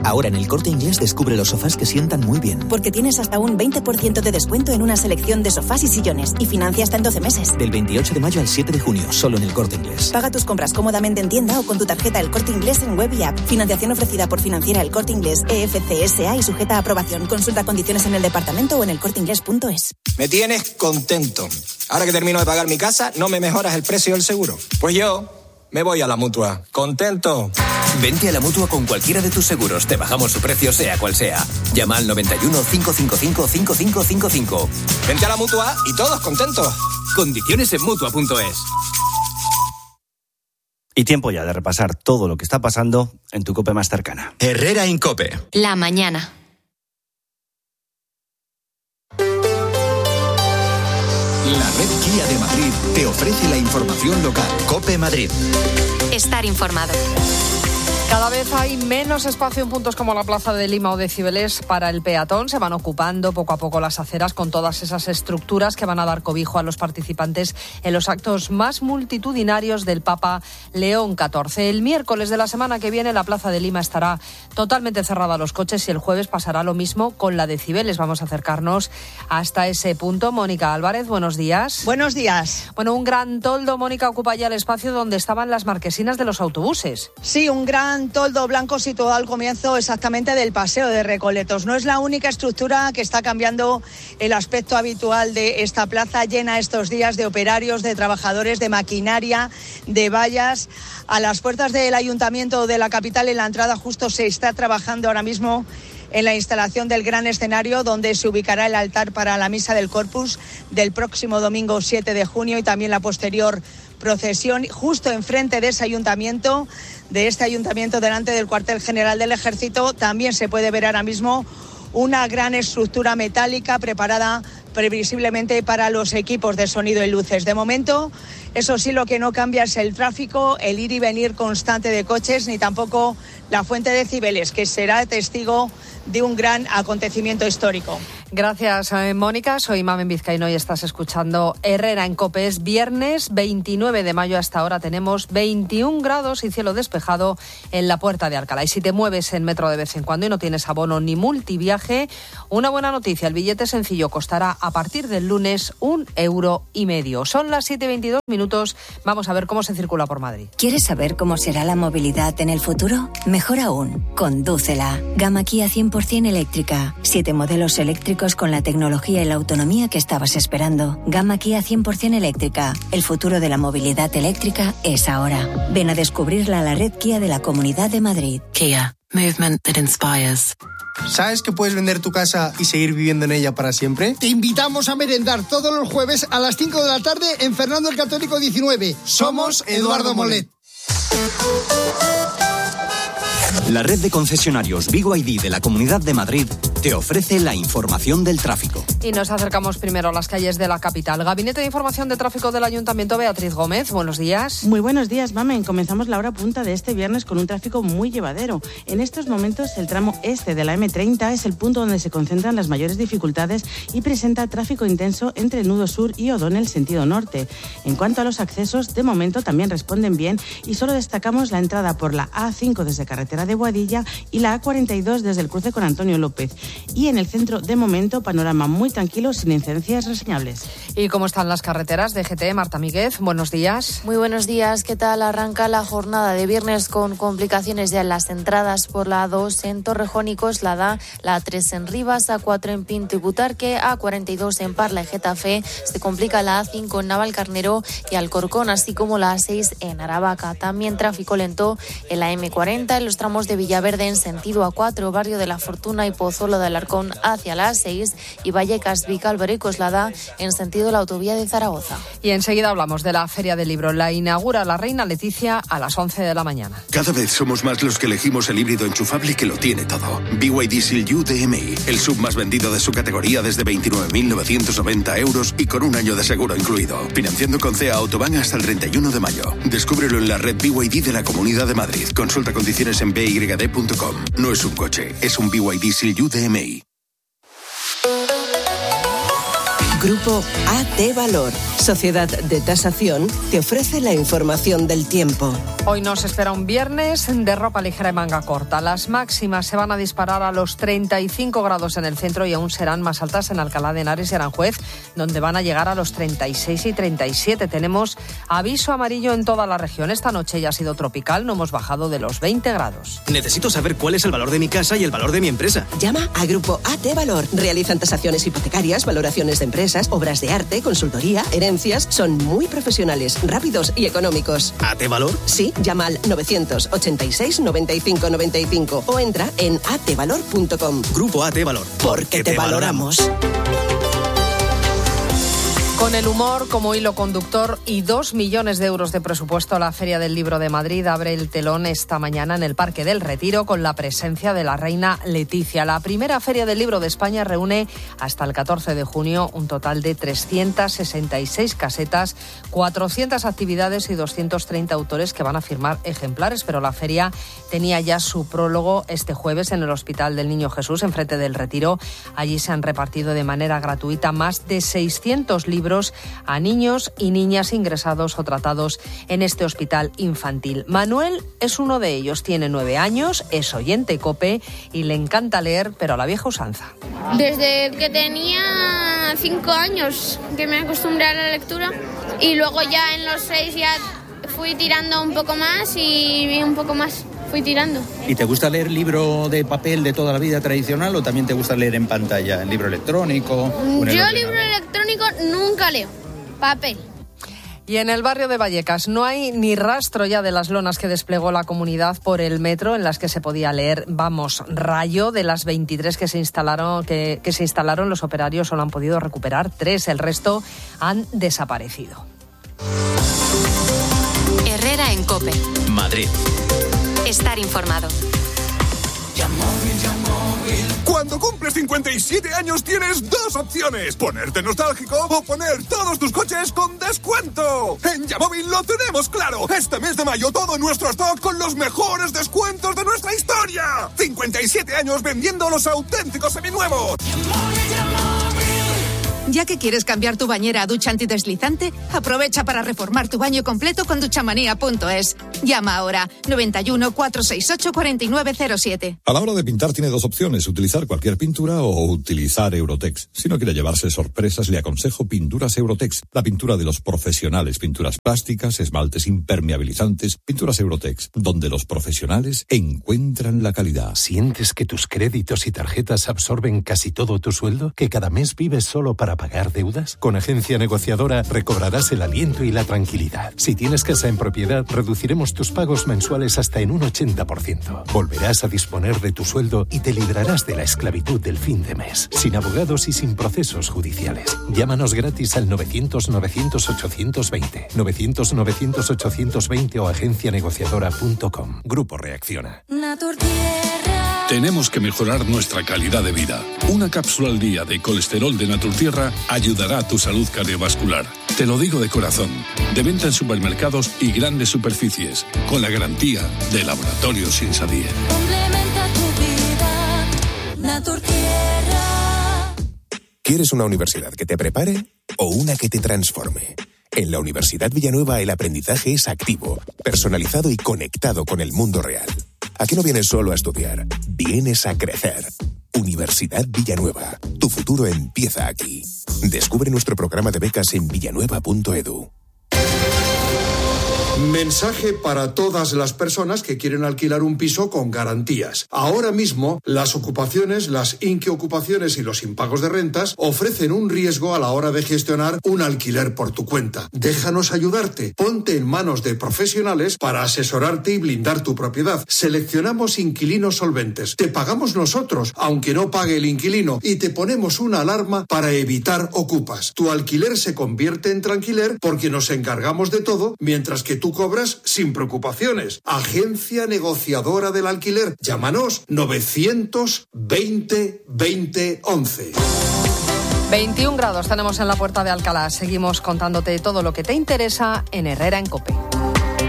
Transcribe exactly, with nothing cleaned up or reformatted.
Ahora en El Corte Inglés descubre los sofás que sientan muy bien. Porque tienes hasta un veinte por ciento de descuento en una selección de sofás y sillones y financia hasta en doce meses. Del veintiocho de mayo al siete de junio, solo en El Corte Inglés. Paga tus compras cómodamente en tienda o con tu tarjeta El Corte Inglés en web y app. Financiación ofrecida por Financiera El Corte Inglés E F C S A y sujeta a aprobación. Consulta condiciones en el departamento o en elcorteinglés punto es. Me tienes contento. Ahora que termino de pagar mi casa, ¿no me mejoras el precio del seguro? Pues yo me voy a la Mutua. ¿Contento? Vente a la Mutua con cualquiera de tus seguros. Te bajamos su precio sea cual sea. Llama al noventa y uno, cinco cinco cinco, cinco cinco cinco cinco. Vente a la Mutua y todos contentos. Condiciones en Mutua punto es. Y tiempo ya de repasar todo lo que está pasando en tu COPE más cercana. Herrera Incope. La mañana. La red Kia de Madrid te ofrece la información local. COPE Madrid. Estar informado. Cada vez hay menos espacio en puntos como la Plaza de Lima o de Cibeles para el peatón. Se van ocupando poco a poco las aceras con todas esas estructuras que van a dar cobijo a los participantes en los actos más multitudinarios del Papa León catorce. El miércoles de la semana que viene la Plaza de Lima estará totalmente cerrada a los coches y el jueves pasará lo mismo con la de Cibeles. Vamos a acercarnos hasta ese punto. Mónica Álvarez, buenos días. Buenos días. Bueno, un gran toldo, Mónica, ocupa ya el espacio donde estaban las marquesinas de los autobuses. Sí, un gran toldo blanco situado al comienzo exactamente del paseo de Recoletos. No es la única estructura que está cambiando el aspecto habitual de esta plaza, llena estos días de operarios, de trabajadores, de maquinaria, de vallas. A las puertas del ayuntamiento de la capital, en la entrada justo, se está trabajando ahora mismo en la instalación del gran escenario donde se ubicará el altar para la misa del Corpus del próximo domingo siete de junio y también la posterior procesión. Justo enfrente de ese ayuntamiento, de este ayuntamiento, delante del cuartel general del Ejército, también se puede ver ahora mismo una gran estructura metálica preparada previsiblemente para los equipos de sonido y luces. De momento, eso sí, lo que no cambia es el tráfico, el ir y venir constante de coches, ni tampoco la fuente de Cibeles, que será testigo de un gran acontecimiento histórico. Gracias, eh, Mónica. Soy Mamen Vizcaíno y estás escuchando Herrera en COPE. Es viernes veintinueve de mayo. Hasta ahora tenemos veintiún grados y cielo despejado en la Puerta de Alcalá. Y si te mueves en metro de vez en cuando y no tienes abono ni multiviaje, una buena noticia. El billete sencillo costará a partir del lunes un euro y medio. Son las siete y veintidós minutos. Vamos a ver cómo se circula por Madrid. ¿Quieres saber cómo será la movilidad en el futuro? Mejor aún, condúcela. Gama Kia cien por ciento eléctrica. Siete modelos eléctricos con la tecnología y la autonomía que estabas esperando. Gama Kia cien por ciento eléctrica. El futuro de la movilidad eléctrica es ahora. Ven a descubrirla a la red Kia de la Comunidad de Madrid. Kia. Movement that inspires. ¿Sabes que puedes vender tu casa y seguir viviendo en ella para siempre? Te invitamos a merendar todos los jueves a las cinco de la tarde en Fernando el Católico diecinueve. Somos Eduardo Molet. La red de concesionarios B Y D de la Comunidad de Madrid te ofrece la información del tráfico. Y nos acercamos primero a las calles de la capital. Gabinete de Información de Tráfico del Ayuntamiento, Beatriz Gómez. Buenos días. Muy buenos días, Mamen. Comenzamos la hora punta de este viernes con un tráfico muy llevadero. En estos momentos, el tramo este de la eme treinta es el punto donde se concentran las mayores dificultades y presenta tráfico intenso entre el nudo sur y O'Donnell sentido norte. En cuanto a los accesos, de momento también responden bien y solo destacamos la entrada por la A cinco desde carretera de Boadilla y la A cuarenta y dos desde el cruce con Antonio López. Y en el centro, de momento, panorama muy tranquilo, sin incidencias reseñables. ¿Y cómo están las carreteras de G T? Marta Míguez, buenos días. Muy buenos días. ¿Qué tal? Arranca la jornada de viernes con complicaciones ya en las entradas por la A dos en Torrejón y Coslada, la A tres en Rivas, A cuatro en Pinto y Butarque, A cuarenta y dos en Parla y Getafe. Se complica la A cinco en Navalcarnero y Alcorcón, así como la A seis en Aravaca. También tráfico lento en la eme cuarenta en los tramos de Villaverde en sentido A cuatro, Barrio de la Fortuna y Pozuelo de Alarcón hacia la A seis y Vallecas, Vicálvaro y Coslada en sentido la autovía de Zaragoza. Y enseguida hablamos de la Feria del Libro. La inaugura la Reina Leticia a las once de la mañana. Cada vez somos más los que elegimos el híbrido enchufable que lo tiene todo. B Y D Seal U D M I, el sub más vendido de su categoría desde veintinueve mil novecientos noventa euros y con un año de seguro incluido. Financiando con C E A Autobahn hasta el treinta y uno de mayo. Descúbrelo en la red B Y D de la Comunidad de Madrid. Consulta condiciones en b y d punto com. No es un coche, es un B Y D Seal U D M I. Grupo A T Valor. Sociedad de Tasación te ofrece la información del tiempo. Hoy nos espera un viernes de ropa ligera y manga corta. Las máximas se van a disparar a los treinta y cinco grados en el centro y aún serán más altas en Alcalá de Henares y Aranjuez, donde van a llegar a los treinta y seis y treinta y siete. Tenemos aviso amarillo en toda la región. Esta noche ya ha sido tropical, no hemos bajado de los veinte grados. Necesito saber cuál es el valor de mi casa y el valor de mi empresa. Llama a Grupo A T Valor. Realizan tasaciones hipotecarias, valoraciones de empresas, obras de arte, consultoría, herencias. Son muy profesionales, rápidos y económicos. ¿A T Valor? Sí, llama al novecientos ochenta y seis noventa y cinco noventa y cinco o entra en a t valor punto com. Grupo A T Valor. Porque te, te valoramos. Con el humor como hilo conductor y dos millones de euros de presupuesto, la Feria del Libro de Madrid abre el telón esta mañana en el Parque del Retiro con la presencia de la reina Leticia. La primera Feria del Libro de España reúne hasta el catorce de junio un total de trescientas sesenta y seis casetas, cuatrocientas actividades y doscientos treinta autores que van a firmar ejemplares. Pero la feria tenía ya su prólogo este jueves en el Hospital del Niño Jesús, enfrente del Retiro. Allí se han repartido de manera gratuita más de seiscientos libros a niños y niñas ingresados o tratados en este hospital infantil. Manuel es uno de ellos, tiene nueve años, es oyente COPE y le encanta leer, pero a la vieja usanza. Desde que tenía cinco años que me acostumbré a la lectura y luego ya en los seis ya fui tirando un poco más y un poco más. Fui tirando. ¿Y te gusta leer libro de papel de toda la vida tradicional o también te gusta leer en pantalla, en libro electrónico? Yo libro electrónico nunca leo, papel. Y en el barrio de Vallecas no hay ni rastro ya de las lonas que desplegó la comunidad por el metro en las que se podía leer Vamos Rayo. De las veintitrés que se instalaron, que, que se instalaron, los operarios solo han podido recuperar tres. El resto han desaparecido. Herrera en COPE. Madrid. Estar informado. Cuando cumples cincuenta y siete años tienes dos opciones: ponerte nostálgico o poner todos tus coches con descuento. En Yamóvil lo tenemos claro. Este mes de mayo todo nuestro stock con los mejores descuentos de nuestra historia. cincuenta y siete años vendiendo los auténticos seminuevos. Ya que quieres cambiar tu bañera a ducha antideslizante, aprovecha para reformar tu baño completo con duchamanía punto es. Llama ahora noventa y uno, cuatrocientos sesenta y ocho, cuarenta y nueve cero siete. A la hora de pintar tiene dos opciones: utilizar cualquier pintura o utilizar Eurotex. Si no quiere llevarse sorpresas, le aconsejo Pinturas Eurotex, la pintura de los profesionales. Pinturas plásticas, esmaltes impermeabilizantes. Pinturas Eurotex, donde los profesionales encuentran la calidad. ¿Sientes que tus créditos y tarjetas absorben casi todo tu sueldo? ¿Que cada mes vives solo para pagar deudas? Con Agencia Negociadora recobrarás el aliento y la tranquilidad. Si tienes casa en propiedad, reduciremos tus pagos mensuales hasta en un ochenta por ciento. Volverás a disponer de tu sueldo y te librarás de la esclavitud del fin de mes, sin abogados y sin procesos judiciales. Llámanos gratis al novecientos, novecientos, ochocientos veinte, novecientos, novecientos, ochocientos veinte o agencia negociadora punto com. Grupo Reacciona. Tenemos que mejorar nuestra calidad de vida. Una cápsula al día de colesterol de Naturtierra ayudará a tu salud cardiovascular. Te lo digo de corazón. De venta en supermercados y grandes superficies, con la garantía de Laboratorios Insadier. Complementa tu vida, Naturtierra. ¿Quieres una universidad que te prepare o una que te transforme? En la Universidad Villanueva el aprendizaje es activo, personalizado y conectado con el mundo real. Aquí no vienes solo a estudiar, vienes a crecer. Universidad Villanueva, tu futuro empieza aquí. Descubre nuestro programa de becas en villanueva punto edu. Mensaje para todas las personas que quieren alquilar un piso con garantías. Ahora mismo, las ocupaciones, las inqueocupaciones y los impagos de rentas ofrecen un riesgo a la hora de gestionar un alquiler por tu cuenta. Déjanos ayudarte. Ponte en manos de profesionales para asesorarte y blindar tu propiedad. Seleccionamos inquilinos solventes. Te pagamos nosotros, aunque no pague el inquilino, y te ponemos una alarma para evitar ocupas. Tu alquiler se convierte en tranquiler porque nos encargamos de todo, mientras que tú Tú cobras sin preocupaciones. Agencia Negociadora del Alquiler. Llámanos novecientos veinte veinte once. veintiún grados tenemos en la Puerta de Alcalá. Seguimos contándote todo lo que te interesa en Herrera en COPE.